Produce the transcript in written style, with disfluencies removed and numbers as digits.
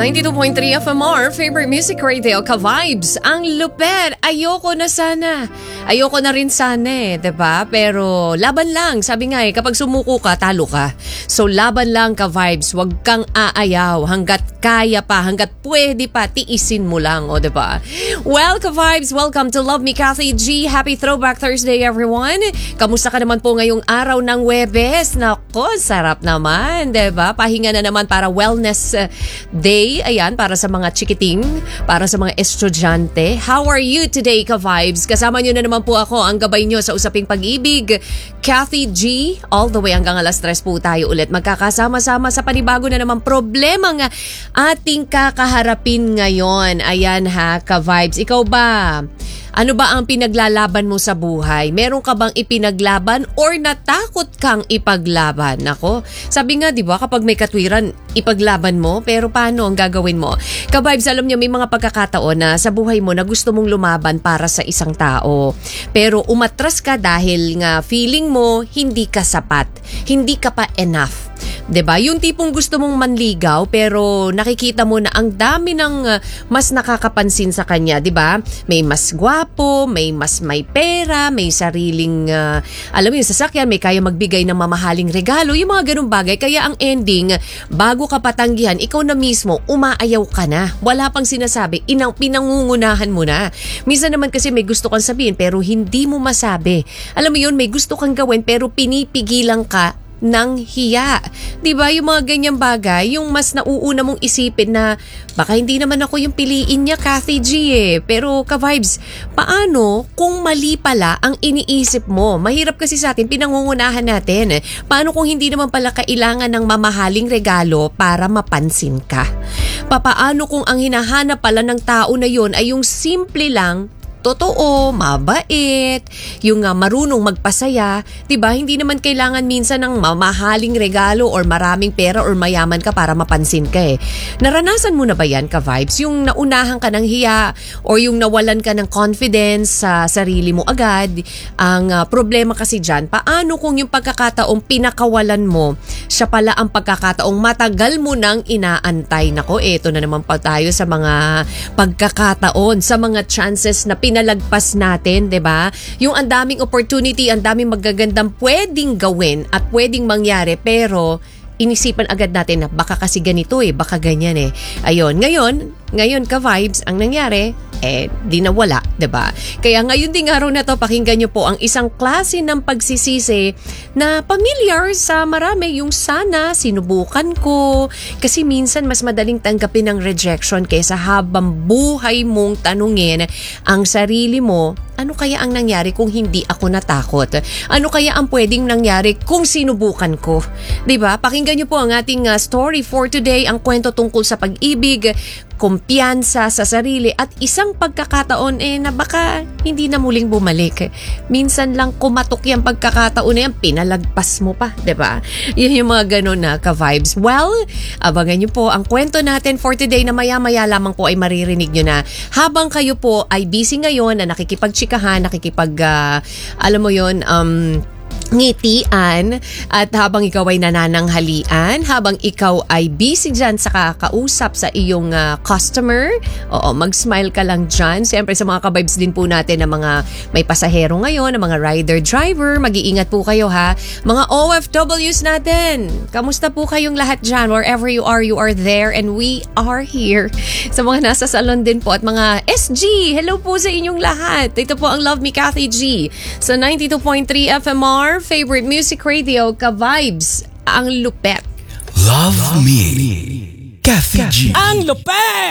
92.3 FMR, favorite music radio, ka-vibes. Ang lupet. Ayoko na sana. Ayoko na rin sana diba? Pero laban lang. Sabi nga kapag sumuko ka, talo ka. So laban lang ka-vibes. Huwag kang aayaw. Hanggat kaya pa, hanggat pwede pa, tiisin mo lang. O diba? Well, ka-vibes, welcome to Love Me Kathy G. Happy Throwback Thursday, everyone. Kamusta ka naman po ngayong araw ng Webes? Nako, sarap naman, diba? Pahinga na naman para wellness day. Ayan, para sa mga chikiting, para sa mga estudyante. How are you today, ka-vibes? Kasama nyo na naman po ako, ang gabay nyo sa Usaping Pag-ibig. Kathy G, all the way hanggang alas 3 po tayo ulit. Magkakasama-sama sa panibago na naman problema nga ating kakaharapin ngayon. Ayan ha, ka-vibes. Ikaw ba? Ano ba ang pinaglalaban mo sa buhay? Meron ka bang ipinaglaban or natakot kang ipaglaban? Nako, sabi nga 'di ba kapag may katwiran, ipaglaban mo, pero paano ang gagawin mo? Ka-vibes, alam niyo may mga pagkakataon na sa buhay mo na gusto mong lumaban para sa isang tao. Pero umatras ka dahil nga feeling mo hindi ka sapat, hindi ka pa enough. 'Di ba? Yung tipong gusto mong manligaw pero nakikita mo na ang dami ng mas nakakapansin sa kanya, 'di ba? May mas gwapo, may mas may pera, may sariling alam mo yung sasakyan, may kaya magbigay ng mamahaling regalo, yung mga ganung bagay. Kaya ang ending, bago ka patanggihan, ikaw na mismo umaayaw ka na. Wala pang sinasabi, pinangungunahan mo na. Minsan naman kasi may gusto kang sabihin pero hindi mo masabi. Alam mo yun, may gusto kang gawin pero pinipigilan ka ng hiya. Diba yung mga ganyang bagay, yung mas nauuna mong isipin na baka hindi naman ako yung piliin niya, Kathy G Pero ka-vibes, paano kung mali pala ang iniisip mo? Mahirap kasi sa atin, pinangungunahan natin. Paano kung hindi naman pala kailangan ng mamahaling regalo para mapansin ka? Paano kung ang hinahanap pala ng tao na yun ay yung simple lang, totoo, mabait, yung marunong magpasaya, 'di ba? Hindi naman kailangan minsan ng mamahaling regalo or maraming pera or mayaman ka para mapansin ka Naranasan mo na ba 'yan, ka-vibes? Yung naunahan ka ng hiya or yung nawalan ka ng confidence sa sarili mo agad. Ang problema kasi diyan, paano kung yung pagkakataong pinakawalan mo, siya pala ang pagkakataong matagal mo nang inaantay? Nako, eto na naman pa tayo sa mga pagkakataon, sa mga chances na pinalagpas natin, 'di ba? Yung ang daming opportunity, ang daming magagandang pwedeng gawin at pwedeng mangyari, pero inisipan agad natin na baka kasi ganito baka ganyan Ayun, ngayon ka-vibes, ang nangyari di nawala, 'di ba? Kaya ngayon ding araw na to, pakinggan niyo po ang isang klase ng pagsisisi na familiar sa marami, yung sana sinubukan ko. Kasi minsan mas madaling tanggapin ang rejection kaysa habang buhay mong tanungin ang sarili mo, ano kaya ang nangyari kung hindi ako natakot? Ano kaya ang pwedeng nangyari kung sinubukan ko? 'Di ba? Pakinggan niyo po ang ating story for today, ang kwento tungkol sa pag-ibig, kumpiyansa sa sarili at isang pagkakataon na baka hindi na muling bumalik. Minsan lang kumatok yung pagkakataon na yan, pinalagpas mo pa, 'di ba? Yan yung mga ganun na ka-vibes. Well, abangan niyo po ang kwento natin for today na maya-maya lamang po ay maririnig niyo na habang kayo po ay busy ngayon na nakikipagtsikahan, alam mo yon, ngitian, at habang ikaw ay nanananghalian, habang ikaw ay busy dyan sa kakausap sa iyong customer, mag-smile ka lang dyan. Siyempre sa mga ka-vibes din po natin na mga may pasahero ngayon, na mga rider-driver, mag-iingat po kayo ha. Mga OFWs natin, kamusta po kayong lahat dyan? Wherever you are there and we are here. Sa mga nasa salon din po at mga SG, hello po sa inyong lahat. Ito po ang Love Me Kathy G sa 92.3 FMR, favorite music radio, ka-vibes, ang lupet. Love Me Kathy G. Ang lupet!